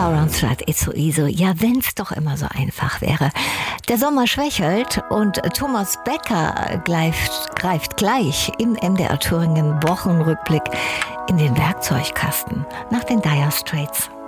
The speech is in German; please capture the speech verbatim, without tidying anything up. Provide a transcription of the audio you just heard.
Sounds like it's so easy. Ja, wenn's doch immer so einfach wäre. Der Sommer schwächelt und Thomas Becker greift, greift gleich im M D R Thüringen Wochenrückblick in den Werkzeugkasten nach den Dire Straits.